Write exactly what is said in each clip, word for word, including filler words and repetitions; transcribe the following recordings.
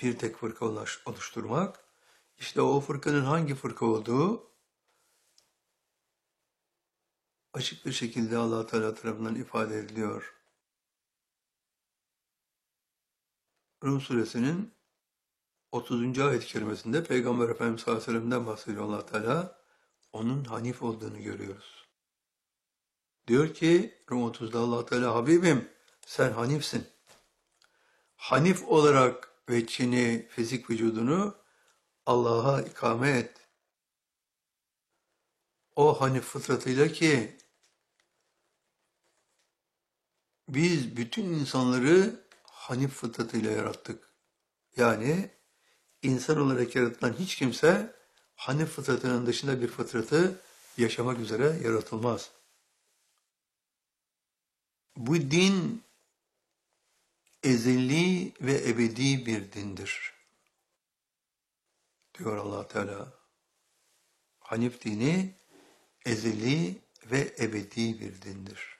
bir tek fırka oluş- oluşturmak. İşte o fırkanın hangi fırka olduğu açık bir şekilde Allah Teala tarafından ifade ediliyor. Rum suresinin otuzuncu ayet-i kerimesinde Peygamber Efendimiz sallallahu aleyhi ve sellem'den bahsediyor Allah Teala. Onun Hanif olduğunu görüyoruz. Diyor ki Rum otuzda Allah Teala, Habibim sen Hanifsin. Hanif olarak veçhini, fizik vücudunu Allah'a ikame et. O Hanif fıtratıyla ki biz bütün insanları Hanif fıtratıyla yarattık. Yani insan olarak yaratılan hiç kimse Hanif fıtratının dışında bir fıtratı yaşamak üzere yaratılmaz. Bu din ezeli ve ebedi bir dindir, diyor Allah Teala. Hanif dini ezeli ve ebedi bir dindir.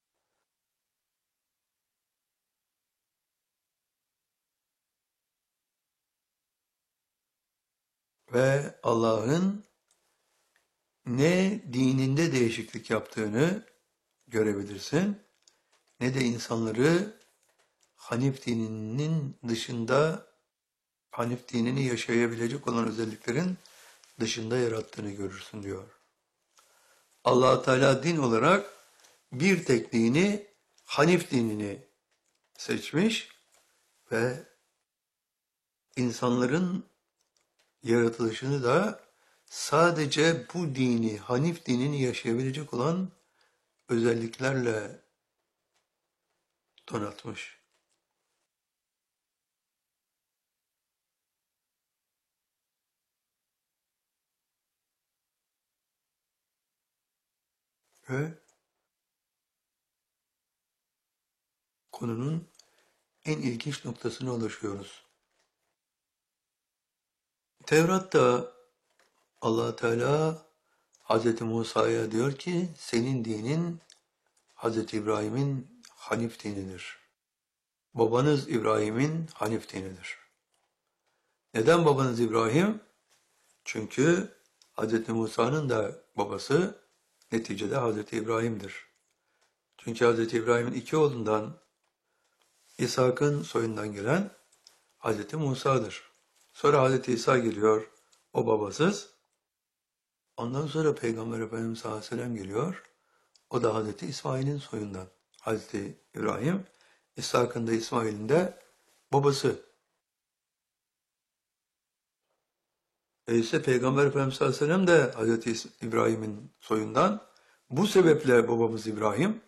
Ve Allah'ın ne dininde değişiklik yaptığını görebilirsin, ne de insanları Hanif dininin dışında, Hanif dinini yaşayabilecek olan özelliklerin dışında yarattığını görürsün diyor. Allah Teala din olarak bir tek dini, Hanif dinini seçmiş ve insanların yaratılışını da sadece bu dini, Hanif dinini yaşayabilecek olan özelliklerle donatmış. Ve konunun en ilginç noktasına ulaşıyoruz. Tevrat'ta Allah Teala Hz. Musa'ya diyor ki senin dinin Hz. İbrahim'in Hanif dinidir. Babanız İbrahim'in Hanif dinidir. Neden babanız İbrahim? Çünkü Hz. Musa'nın da babası neticede Hz. İbrahim'dir. Çünkü Hz. İbrahim'in iki oğlundan İshak'ın soyundan gelen Hz. Musa'dır. Sonra Hz. İsa geliyor, o babasız. Ondan sonra Peygamber Efendimiz sallallahu aleyhi ve sellem geliyor, o da Hz. İsmail'in soyundan. Hz. İbrahim, İshak'ın da İsmail'in de babası. E ise Peygamber Efendimiz sallallahu aleyhi ve sellem de Hz. İbrahim'in soyundan. Bu sebeple babamız İbrahim,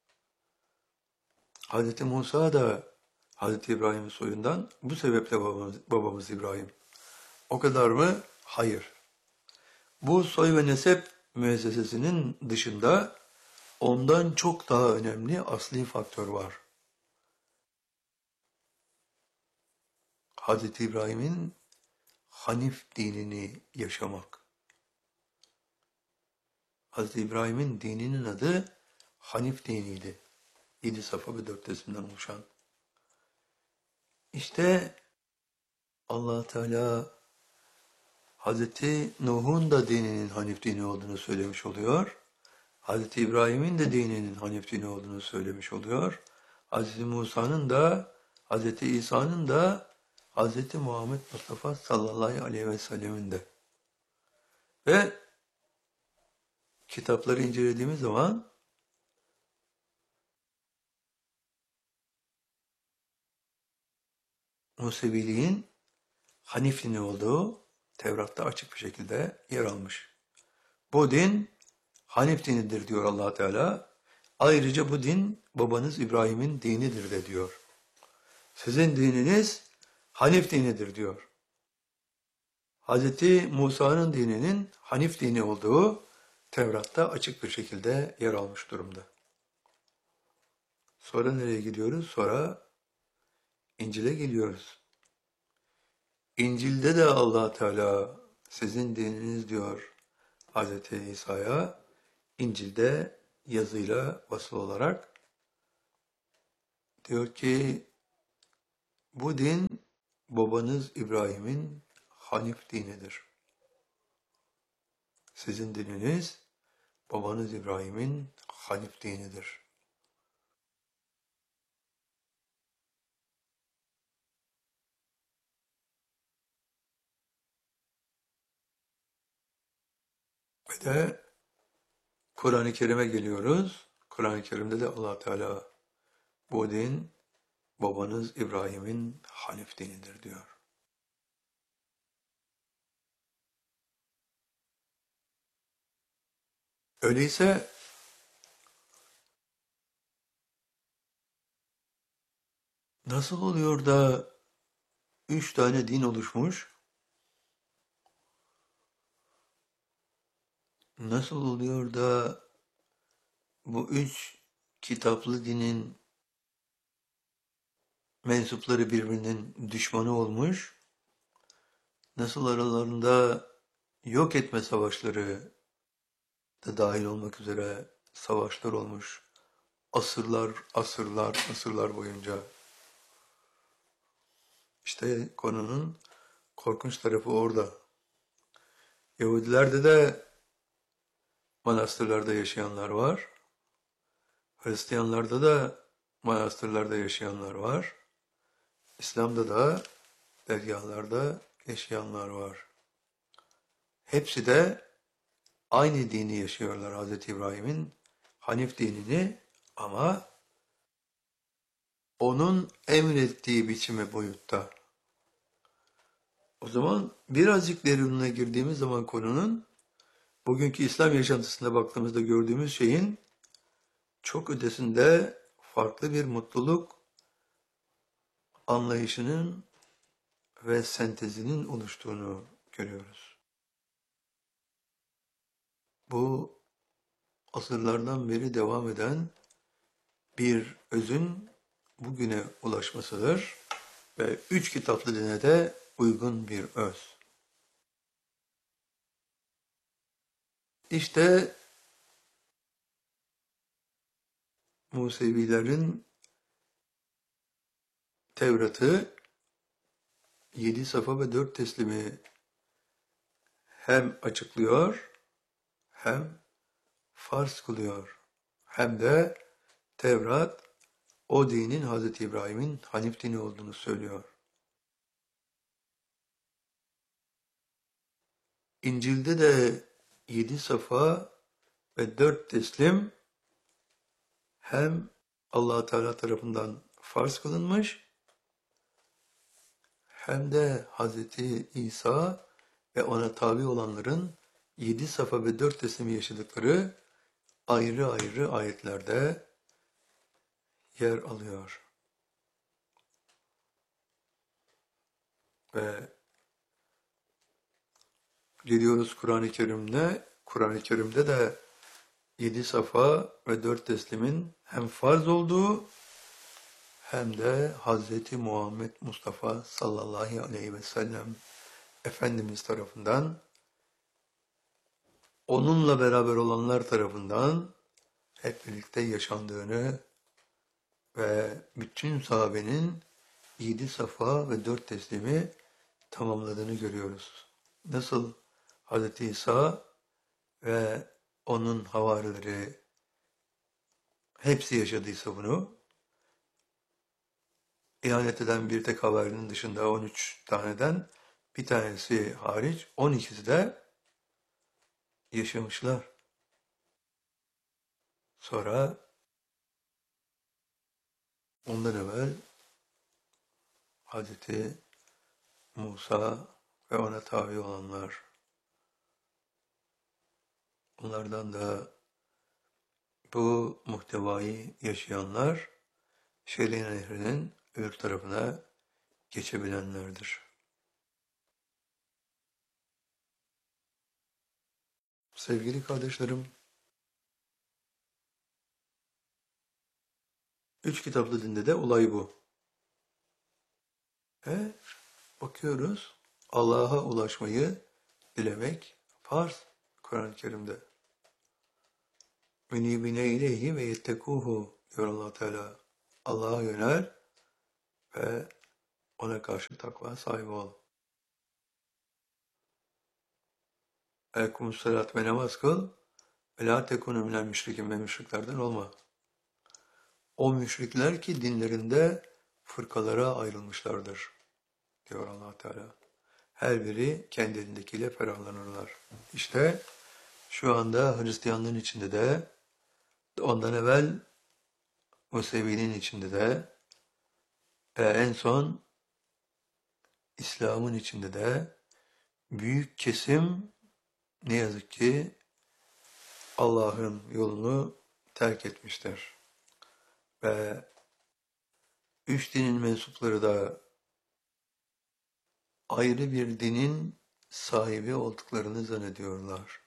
Hz. Musa da Hz. İbrahim'in soyundan. Bu sebeple babamız, babamız İbrahim. O kadar mı? Hayır. Bu soy ve nesep müessesesinin dışında ondan çok daha önemli asli faktör var. Hz. İbrahim'in Hanif dinini yaşamak. Hz. İbrahim'in dininin adı Hanif diniydi. Yedi safa ve dört resimden oluşan. İşte Allah Teala Hz. Nuh'un da dininin Hanif dini olduğunu söylemiş oluyor. Hz. İbrahim'in de dininin Hanif dini olduğunu söylemiş oluyor. Hz. Musa'nın da, Hz. İsa'nın da, Hz. Muhammed Mustafa sallallahu aleyhi ve sellemin de. Ve kitapları incelediğimiz zaman Museviliğin Hanif dini olduğu Tevrat'ta açık bir şekilde yer almış. Bu din Hanif dinidir diyor Allah Teala. Ayrıca bu din babanız İbrahim'in dinidir de diyor. Sizin dininiz Hanif dinidir diyor. Hz. Musa'nın dininin Hanif dini olduğu Tevrat'ta açık bir şekilde yer almış durumda. Sonra nereye gidiyoruz? Sonra İncil'e geliyoruz. İncil'de de Allah Teala sizin dininiz diyor Hz. İsa'ya. İncil'de yazıyla basılı olarak diyor ki bu din babanız İbrahim'in Hanif dinidir. Sizin dininiz babanız İbrahim'in Hanif dinidir. Ve de Kur'an-ı Kerim'e geliyoruz. Kur'an-ı Kerim'de de Allah Teala bu din babanız İbrahim'in Hanif dinidir diyor. Öyleyse nasıl oluyor da üç tane din oluşmuş? Nasıl oluyor da bu üç kitaplı dinin mensupları birbirinin düşmanı olmuş? Nasıl aralarında yok etme savaşları da dahil olmak üzere savaşlar olmuş? Asırlar, asırlar, asırlar boyunca. İşte konunun korkunç tarafı orada. Yahudilerde de manastırlarda yaşayanlar var. Hristiyanlarda da manastırlarda yaşayanlar var. İslam'da da dergahlarda yaşayanlar var. Hepsi de aynı dini yaşıyorlar, Hazreti İbrahim'in Hanif dinini, ama onun emrettiği biçimi boyutta. O zaman birazcık derinine girdiğimiz zaman konunun, bugünkü İslam yaşantısına baktığımızda gördüğümüz şeyin çok ötesinde farklı bir mutluluk anlayışının ve sentezinin oluştuğunu görüyoruz. Bu asırlardan beri devam eden bir özün bugüne ulaşmasıdır ve üç kitaplı dine de uygun bir öz. İşte Musevilerin Tevrat'ı yedi safa ve dört teslimi hem açıklıyor, hem farz kılıyor, hem de Tevrat o dinin Hazreti İbrahim'in Hanif dini olduğunu söylüyor. İncil'de de yedi safa ve dört teslim hem Allah Teala tarafından farz kılınmış, hem de Hazreti İsa ve ona tabi olanların yedi safa ve dört teslimi yaşadıkları ayrı ayrı ayetlerde yer alıyor. Ve geliyoruz Kur'an-ı Kerim'de, Kur'an-ı Kerim'de de yedi safa ve dört teslimin hem farz olduğu hem de Hazreti Muhammed Mustafa sallallahu aleyhi ve sellem Efendimiz tarafından, onunla beraber olanlar tarafından hep birlikte yaşandığını ve bütün sahabenin yedi safa ve dört teslimi tamamladığını görüyoruz. Nasıl Hazreti İsa ve onun havarileri hepsi yaşadıysa bunu, ihanet eden bir tek havarinin dışında on üç taneden bir tanesi hariç on ikisi de yaşamışlar. Sonra ondan evvel Hazreti Musa ve ona tabi olanlar, onlardan da bu muhtevayı yaşayanlar Şer'i Nehri'nin öbür tarafına geçebilenlerdir. Sevgili kardeşlerim, üç kitaplı dinde de olay bu. Ve bakıyoruz, Allah'a ulaşmayı dilemek farz Kur'an-ı Kerim'de. Münibine ileyhi ve yettekuhu diyor Allah Teala. Allah'a yönel ve Ona karşı takva sahibi ol. Ekumus salat ve namaz kıl. Ve la tekunu minel müşrikin ve müşriklerden olma. O müşrikler ki dinlerinde fırkalara ayrılmışlardır, diyor Allah Teala. Her biri kendi elindekiyle ferahlanırlar. İşte şu anda Hristiyanlığın içinde de, ondan evvel Musevi'nin içinde de, ve en son İslam'ın içinde de büyük kesim ne yazık ki Allah'ın yolunu terk etmiştir. Ve üç dinin mensupları da ayrı bir dinin sahibi olduklarını zannediyorlar.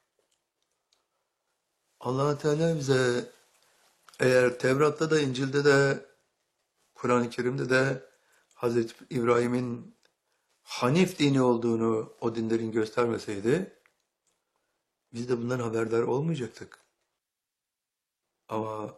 Allah Teala bize eğer Tevrat'ta da İncil'de de Kur'an-ı Kerim'de de Hazreti İbrahim'in Hanif dini olduğunu o dinlerin göstermeseydi biz de bundan haberdar olmayacaktık. Ama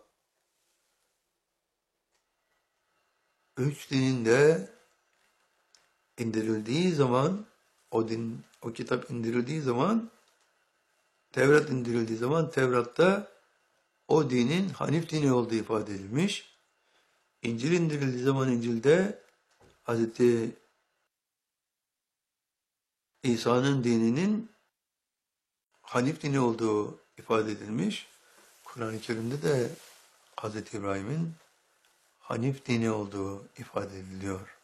üç dinin de indirildiği zaman, o din, o kitap indirildiği zaman, Tevrat indirildiği zaman Tevrat'ta o dinin Hanif dini olduğu ifade edilmiş. İncil indirildiği zaman İncil'de Hazreti İsa'nın dininin Hanif dini olduğu ifade edilmiş. Kur'an-ı Kerim'de de Hazreti İbrahim'in Hanif dini olduğu ifade ediliyor.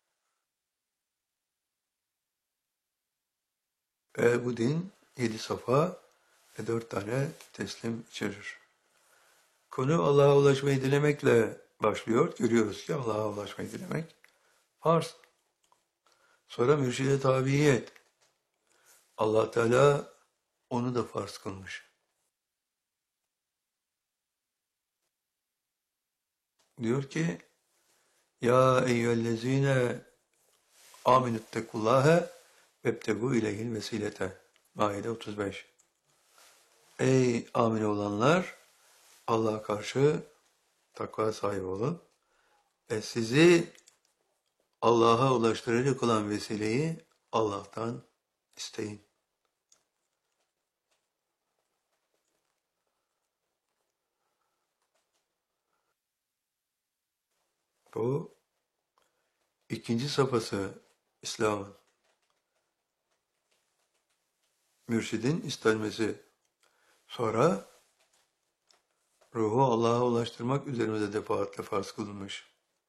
Ve bu din yedi safa ve dört tane teslim içerir. Konu Allah'a ulaşmayı dilemekle başlıyor. Görüyoruz ki Allah'a ulaşmayı dilemek farz. Sonra mürşide tabiyet. Allah Teala onu da farz kılmış. Diyor ki ya eyyühellezine aminüttekullâhe vebtegû ileyhil vesilete. Maide otuz beş. Ey amin olanlar, Allah'a karşı takva sahibi olun ve sizi Allah'a ulaştıracak olan vesileyi Allah'tan isteyin. Bu ikinci safhası İslam'ın. Mürşidin istenmesi. Sonra ruhu Allah'a ulaştırmak üzerimize defaatle farz kılınmış.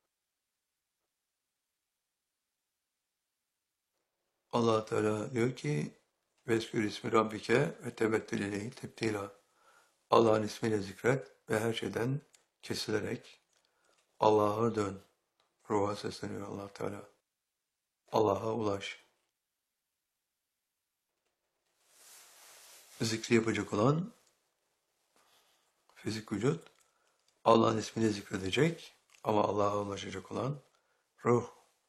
Allah Teala diyor ki Veskür ismi Rabbike ve tebettül ileyhi tebdila. Allah'ın ismiyle zikret ve her şeyden kesilerek Allah'a dön. Ruha sesleniyor Allah Teala. Allah'a ulaş. Zikri yapacak olan fizik vücut Allah'ın ismini zikredecek ama Allah'a ulaşacak olan ruh.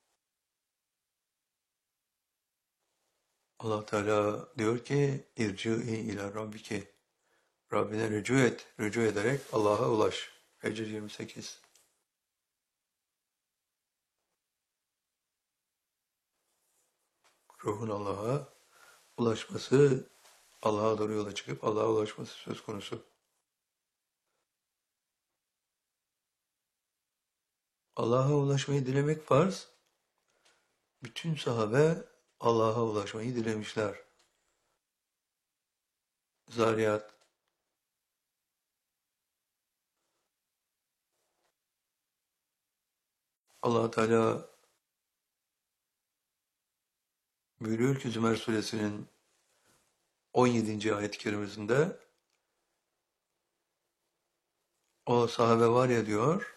Allah Teala diyor ki irci'i ila rabbiki. Rabbine rücu et. Rücu ederek Allah'a ulaş. Fecr yirmi sekiz. Ruhun Allah'a ulaşması, Allah'a doğru yola çıkıp Allah'a ulaşması söz konusu. Allah'a ulaşmayı dilemek farz. Bütün sahabe Allah'a ulaşmayı dilemişler. Zariyat Allah Teala buyuruyor ki Zümer suresinin on yedinci ayet-i kerimesinde o sahabe var ya diyor,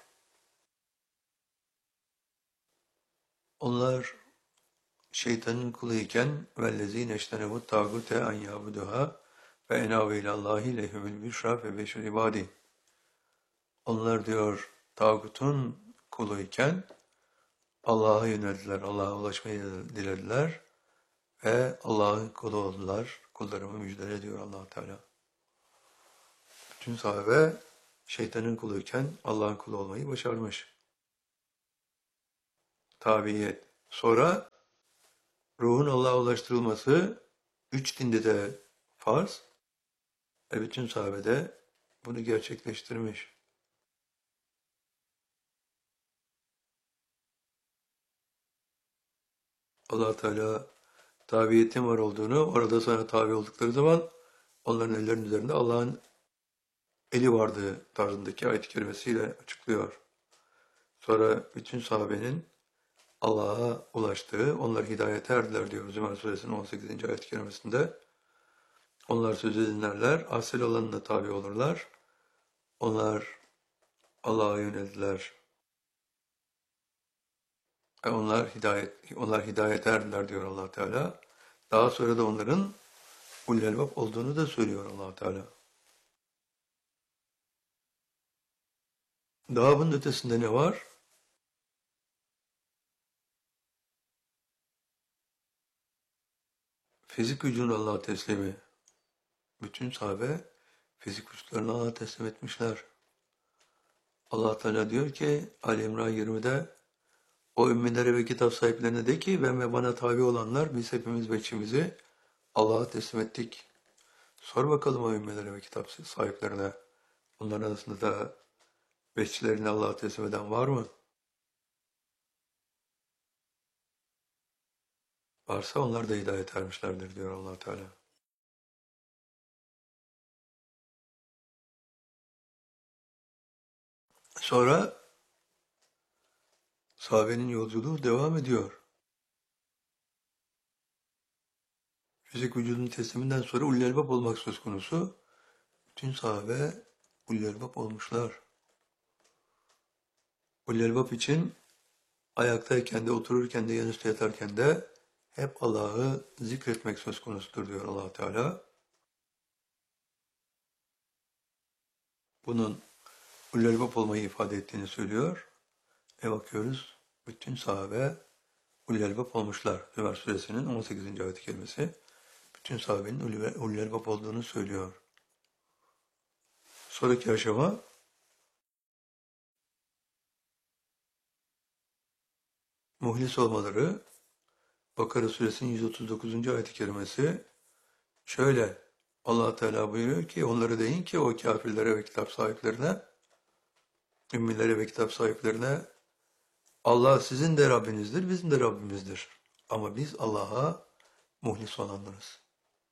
onlar şeytanın kuluyken vellezine eştenebu tağute en yabuduha ve enavu ilallahi lehumul büşra ve beşir ibadi. Onlar diyor tağutun kuluyken Allah'a yöneldiler, Allah'a ulaşmayı dilediler ve Allah'ın kulu oldular. Kullarımı müjdele diyor Allah Teala. Bütün sahabe şeytanın kuluyken Allah'ın kulu olmayı başarmış. Tabiyet. Sonra ruhun Allah'a ulaştırılması üç dinde de farz. E bütün sahabe de bunu gerçekleştirmiş. Allah Teala tabiyetin var olduğunu, orada sonra tabi oldukları zaman onların ellerinin üzerinde Allah'ın eli vardığı tarzındaki ayet-i kerimesiyle açıklıyor. Sonra bütün sahabenin Allah'a ulaştığı, onlar hidayete erdiler diyor Zümer Suresinin on sekizinci ayet-i kerimesinde. Onlar sözü dinlerler, asil olanına tabi olurlar. Onlar Allah'a yöneldiler. E onlar hidayet, onlar hidayete erdiler diyor Allah Teala. Daha sonra da onların ulul elbab olduğunu da söylüyor Allah Teala. Daha bunun ötesinde ne var? Fizik vücudunu Allah'a teslimi. Bütün sahabe fizik vücutlarını Allah'a teslim etmişler. Allah Teala diyor ki Ali İmran yirmide o ümminlere ve kitap sahiplerine de ki ben ve bana tabi olanlar biz hepimiz bekçimizi Allah'a teslim ettik. Sor bakalım o ümminlere ve kitap sahiplerine. Onların arasında da bekçilerini Allah'a teslim eden var mı? Varsa onlar da hidayet ermişlerdir diyor Allah Teala. Sonra sahabenin yolculuğu devam ediyor. Fizik vücudun tesliminden sonra ulul elbab olmak söz konusu. Bütün sahabe ulul elbab olmuşlar. Ulul elbab için ayaktayken de, otururken de, yanüstü yatarken de hep Allah'ı zikretmek söz konusudur diyor Allah Teala. Bunun ulul elbab olmayı ifade ettiğini söylüyor. E bakıyoruz, bütün sahabe ulul elbab olmuşlar. Zümer Suresinin on sekizinci ayet-i kerimesi. Bütün sahabenin ulul elbab olduğunu söylüyor. Sonraki aşama muhlis olmaları. Bakara Suresinin yüz otuz dokuzuncu ayet-i kerimesi şöyle, Allah Teala buyuruyor ki onları deyin ki o kafirlere ve kitap sahiplerine, ümmilere ve kitap sahiplerine Allah sizin de Rabbinizdir, bizim de Rabbimizdir. Ama biz Allah'a muhlis olanlarız.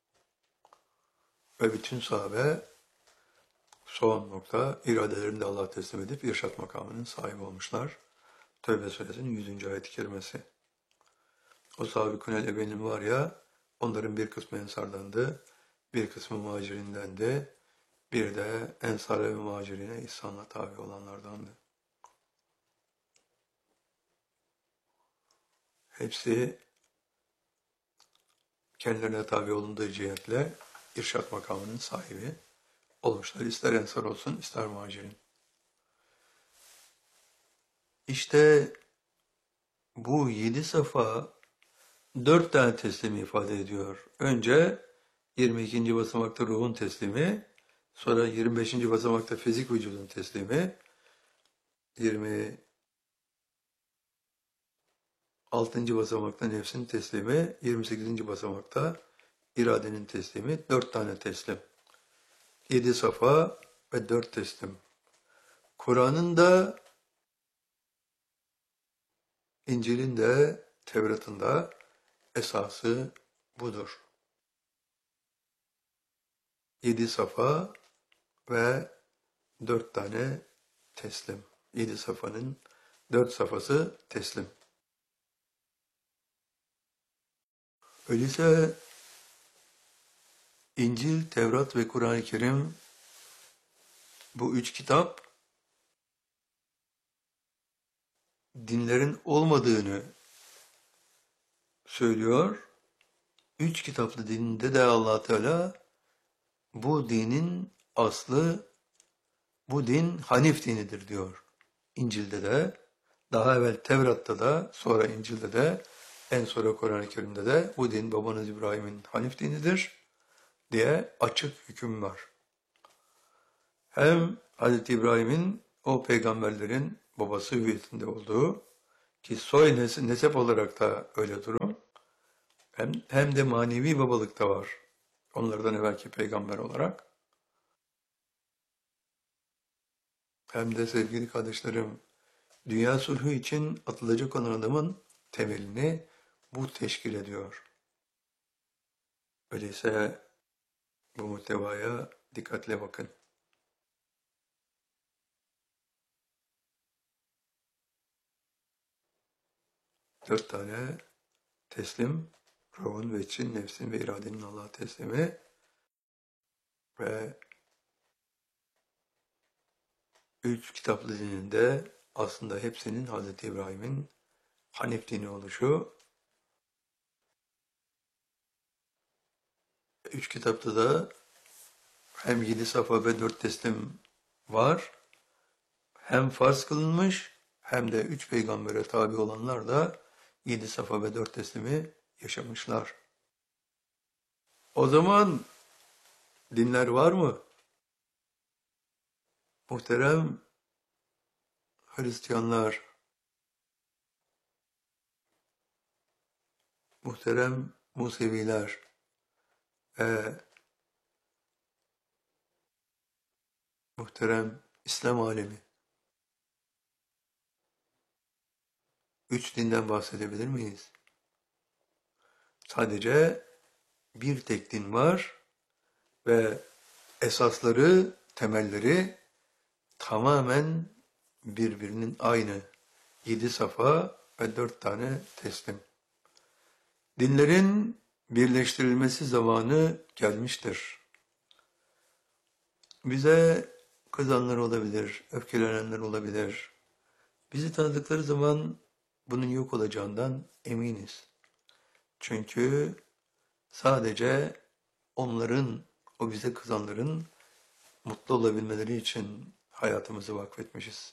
Ve bütün sahabe son nokta iradelerini de Allah'a teslim edip irşat makamının sahibi olmuşlar. Tevbe Suresinin yüzüncü ayet-i kerimesi. O sahabe-i ebenin var ya, onların bir kısmı ensardandı, bir kısmı muhacirindendi, bir de ensar ve muhacirine ihsanla tabi olanlardandı. Hepsi kendilerine tabi olunduğu cihetle irşat makamının sahibi olmuşlar. İster ensar olsun, ister muhacirin. İşte bu yedi safa dört tane teslimi ifade ediyor. Önce yirmi ikinci basamakta ruhun teslimi, sonra yirmi beşinci basamakta fizik vücudun teslimi, yirmi altıncı basamakta nefsin teslimi, yirmi sekizinci basamakta iradenin teslimi, dört tane teslim. Yedi safa ve dört teslim. Kur'an'ın da, İncil'in de, Tevrat'ın da esası budur. Yedi safa ve dört tane teslim. Yedi safanın dört safhası teslim. Öyleyse İncil, Tevrat ve Kur'an-ı Kerim, bu üç kitap dinlerin olmadığını söylüyor. Üç kitaplı dininde de Allah Teala bu dinin aslı, bu din Hanif dinidir diyor. İncil'de de, daha evvel Tevrat'ta da, sonra İncil'de de, en sonra Kur'an-ı Kerim'de de bu din babanız İbrahim'in Hanif dinidir diye açık hüküm var. Hem Hazreti İbrahim'in o peygamberlerin babası hüviyetinde olduğu, ki soy nes- nesep olarak da öyle durum. Hem, hem de manevi babalık da var. Onlardan evvelki peygamber olarak. Hem de sevgili kardeşlerim, dünya sulhu için atılacak olan adımın temelini bu teşkil ediyor. Öyleyse bu muhtevaya dikkatle bakın. Dört tane teslim, ruhun ve için, nefsin ve iradenin Allah'a teslimi ve üç kitaplı dininde aslında hepsinin Hazreti İbrahim'in Hanif dini oluşu. Üç kitapta da hem yedi safa ve dört teslim var, hem farz kılınmış hem de üç peygambere tabi olanlar da yedi safa ve dört teslimi yaşamışlar. O zaman dinler var mı? Muhterem Hristiyanlar, muhterem Museviler ve muhterem İslam alemi. Üç dinden bahsedebilir miyiz? Sadece bir tek din var ve esasları, temelleri tamamen birbirinin aynı. Yedi safa ve dört tane teslim. Dinlerin birleştirilmesi zamanı gelmiştir. Bize kızanlar olabilir, öfkelenenler olabilir. Bizi tanıdıkları zaman bunun yok olacağından eminiz. Çünkü sadece onların, o bize kızanların mutlu olabilmeleri için hayatımızı vakfetmişiz.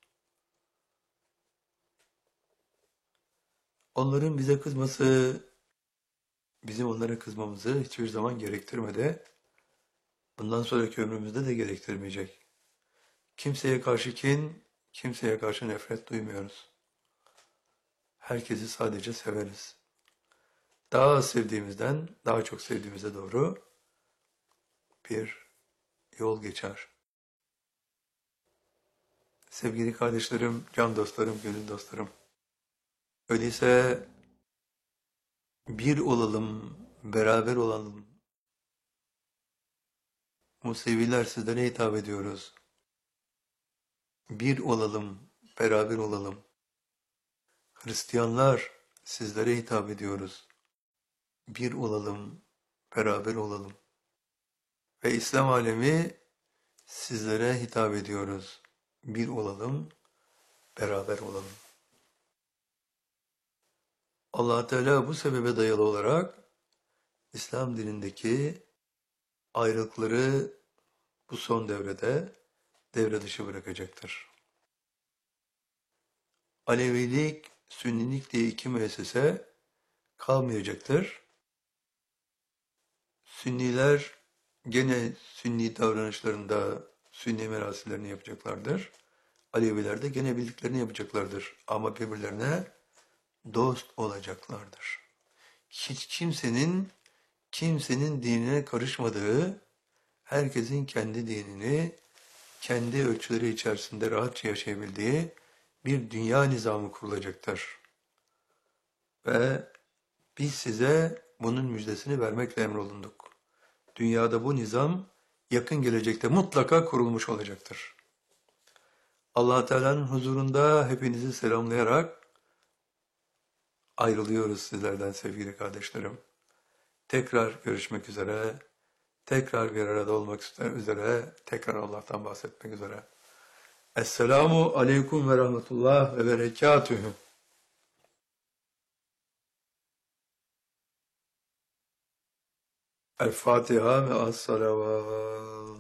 Onların bize kızması, bizim onlara kızmamızı hiçbir zaman gerektirmedi. Bundan sonraki ömrümüzde de gerektirmeyecek. Kimseye karşı kin, kimseye karşı nefret duymuyoruz. Herkesi sadece severiz. Daha az sevdiğimizden daha çok sevdiğimize doğru bir yol geçer. Sevgili kardeşlerim, can dostlarım, gönül dostlarım. Öyleyse bir olalım, beraber olalım. Museviler sizlere hitap ediyoruz. Bir olalım, beraber olalım. Hristiyanlar sizlere hitap ediyoruz. Bir olalım, beraber olalım. Ve İslam alemi sizlere hitap ediyoruz. Bir olalım, beraber olalım. Allah Teala bu sebebe dayalı olarak İslam dinindeki ayrılıkları bu son devrede devre dışı bırakacaktır. Alevilik, Sünnilik diye iki müessese kalmayacaktır. Sünniler gene Sünni davranışlarında Sünni merasimlerini yapacaklardır. Aleviler de gene bildiklerini yapacaklardır. Ama birbirlerine dost olacaklardır. Hiç kimsenin kimsenin dinine karışmadığı, herkesin kendi dinini kendi ölçüleri içerisinde rahatça yaşayabildiği bir dünya nizamı kurulacaktır. Ve biz size bunun müjdesini vermekle emrolunduk. Dünyada bu nizam yakın gelecekte mutlaka kurulmuş olacaktır. Allah Teala'nın huzurunda hepinizi selamlayarak ayrılıyoruz sizlerden sevgili kardeşlerim. Tekrar görüşmek üzere, tekrar bir arada olmak üzere, tekrar Allah'tan bahsetmek üzere. Esselamu aleyküm ve rahmetullah ve berekatühü. El Fatiha ve as-salavat.